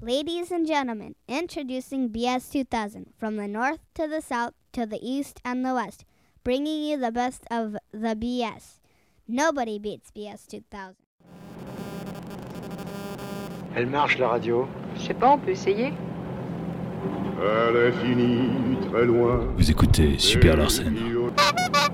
Ladies and gentlemen, introducing BS 2000 from the north to the south to the east and the west, bringing you the best of the BS. Nobody beats BS 2000. Elle marche la radio. Je sais pas, on peut essayer. À l'infini, très loin. Vous écoutez Super Larsen.